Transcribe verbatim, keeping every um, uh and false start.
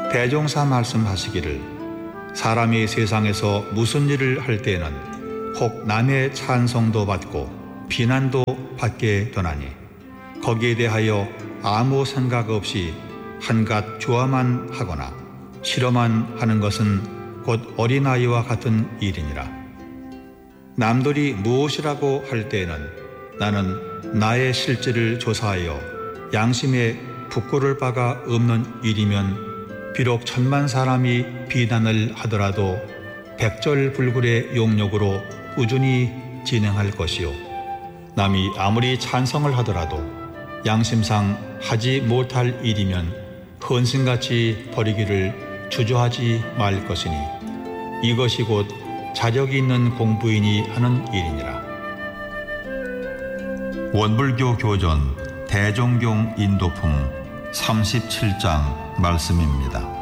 대종사 말씀하시기를 사람이 세상에서 무슨 일을 할 때에는 혹 남의 찬송도 받고 비난도 받게 되나니 거기에 대하여 아무 생각 없이 한갓 좋아만 하거나 싫어만 하는 것은 곧 어린아이와 같은 일이니라. 남들이 무엇이라고 할 때에는 나는 나의 실질을 조사하여 양심에 부끄러울 바가 없는 일이면 비록 천만 사람이 비난을 하더라도 백절불굴의 용력으로 꾸준히 진행할 것이요, 남이 아무리 찬성을 하더라도 양심상 하지 못할 일이면 헌신같이 버리기를 주저하지 말 것이니 이것이 곧 자격이 있는 공부인이 하는 일이니라. 원불교 교전 대종경 인도품 삼십칠 장 말씀입니다.